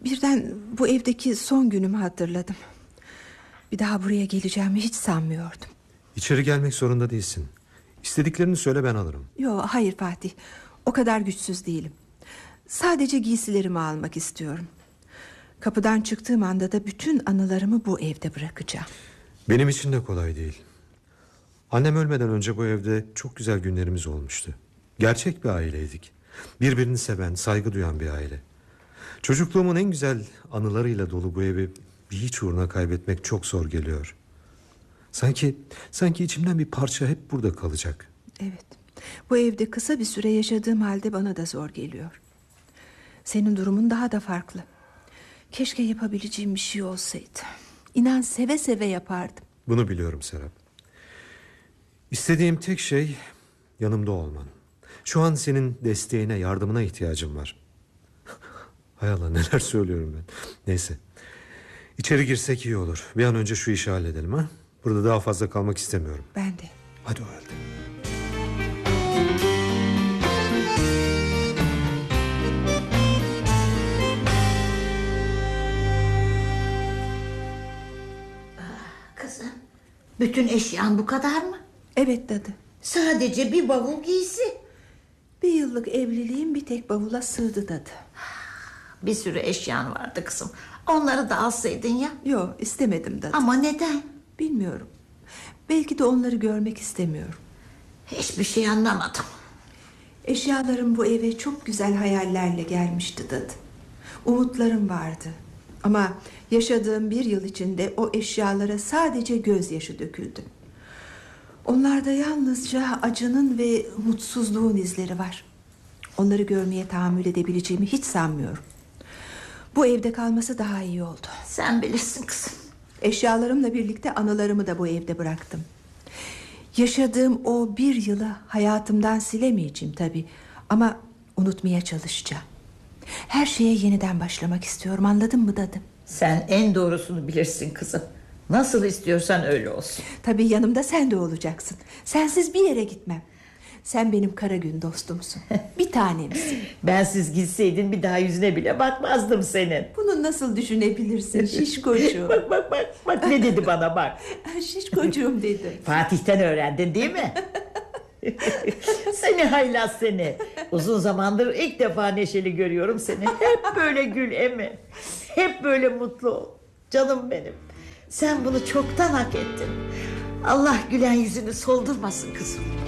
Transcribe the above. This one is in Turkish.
Birden bu evdeki son günümü hatırladım. Bir daha buraya geleceğimi hiç sanmıyordum. İçeri gelmek zorunda değilsin. İstediklerini söyle, ben alırım. Yok, hayır Fatih, o kadar güçsüz değilim. Sadece giysilerimi almak istiyorum. Kapıdan çıktığım anda da bütün anılarımı bu evde bırakacağım. Benim için de kolay değil. Annem ölmeden önce bu evde çok güzel günlerimiz olmuştu. Gerçek bir aileydik. Birbirini seven, saygı duyan bir aile. Çocukluğumun en güzel anılarıyla dolu bu evi bir hiç uğruna kaybetmek çok zor geliyor. Sanki içimden bir parça hep burada kalacak. Evet, bu evde kısa bir süre yaşadığım halde bana da zor geliyor. Senin durumun daha da farklı. Keşke yapabileceğim bir şey olsaydı. İnan seve seve yapardım. Bunu biliyorum Serap. İstediğim tek şey yanımda olman. Şu an senin desteğine, yardımına ihtiyacım var. Hay Allah, neler söylüyorum ben. Neyse, İçeri girsek iyi olur. Bir an önce şu işi halledelim, ha? Burada daha fazla kalmak istemiyorum. Ben de. Hadi o halde. Kızım, bütün eşyan bu kadar mı? Evet dadı. Sadece bir bavul giysi. Bir yıllık evliliğim bir tek bavula sığdı dadı. Bir sürü eşyan vardı kızım. Onları da alsaydın ya. Yok, istemedim dadı. Ama neden? Bilmiyorum. Belki de onları görmek istemiyorum. Hiçbir şey anlamadım. Eşyalarım bu eve çok güzel hayallerle gelmişti dadı. Umutlarım vardı. Ama yaşadığım bir yıl içinde o eşyalara sadece gözyaşı döküldü. Onlarda yalnızca acının ve mutsuzluğun izleri var. Onları görmeye tahammül edebileceğimi hiç sanmıyorum. Bu evde kalması daha iyi oldu. Sen bilirsin kızım. Eşyalarımla birlikte anılarımı da bu evde bıraktım. Yaşadığım o bir yılı hayatımdan silemeyeceğim tabii. Ama unutmaya çalışacağım. Her şeye yeniden başlamak istiyorum, anladın mı dadı? Sen en doğrusunu bilirsin kızım. Nasıl istiyorsan öyle olsun. Tabii yanımda sen de olacaksın. Sensiz bir yere gitmem. Sen benim kara gün dostumsun. Bir tanemsin. Bensiz gitseydin bir daha yüzüne bile bakmazdım senin. Bunu nasıl düşünebilirsin şişkocuğum? Bak ne dedi bana, bak. Şişkocuğum dedim. Fatih'ten öğrendin değil mi? Seni haylaz seni. Uzun zamandır ilk defa neşeli görüyorum seni. Hep böyle gül Emi. Hep böyle mutlu ol. Canım benim. Sen bunu çoktan hak ettin. Allah gülen yüzünü soldurmasın kızım.